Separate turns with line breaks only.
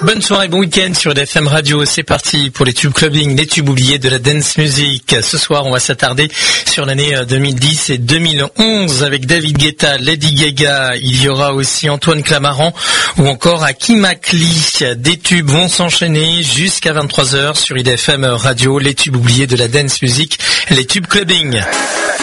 Bonne soirée, bon week-end sur IDFM Radio. C'est parti pour les tubes clubbing, les tubes oubliés de la dance music. Ce soir, on va s'attarder sur l'année 2010 et 2011 avec David Guetta, Lady Gaga. Il y aura aussi Antoine Clamaran ou encore Hakim Akli. Des tubes vont s'enchaîner jusqu'à 23h sur IDFM Radio. Les tubes oubliés de la dance music, les tubes clubbing.